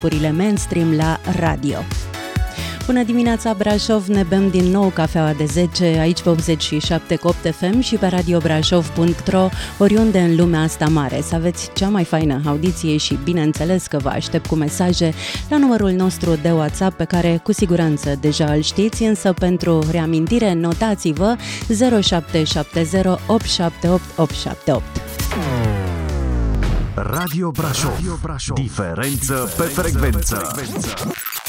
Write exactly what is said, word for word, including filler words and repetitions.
urile mainstream la radio. Bună dimineața Brașov, ne bem din nou cafeaua de zece aici pe optzeci și șapte Copt F M și pe radio brașov punct ro, oriunde în lumea asta mare. Să aveți cea mai faină audiție și bineînțeles că vă aștept cu mesaje la numărul nostru de WhatsApp pe care cu siguranță deja îl știți, însă pentru reamintire notați-vă zero șapte șapte zero opt șapte opt opt șapte opt. Radio Brașov. Radio Brașov. Diferență pe frecvență.